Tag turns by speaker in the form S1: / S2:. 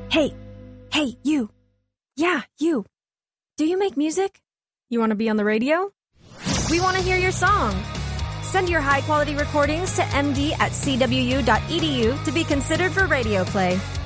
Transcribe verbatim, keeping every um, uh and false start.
S1: Hey, hey, you. Yeah, you. Do you make music? You want to be on the radio? We want to hear your song. Send your high-quality recordings to m d at c w u dot e d u to be considered for radio play.